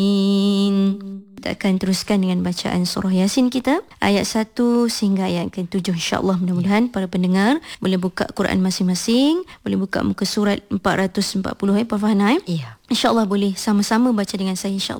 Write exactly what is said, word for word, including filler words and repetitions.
Kita akan teruskan dengan bacaan surah Yasin kita, ayat satu sehingga ayat ke tujuh, insya-Allah. Mudah-mudahan para pendengar boleh buka Quran masing-masing, boleh buka muka surat empat ratus empat puluh eh Puan Farhanah. Ya. Insya-Allah boleh sama-sama baca dengan saya, insya-Allah.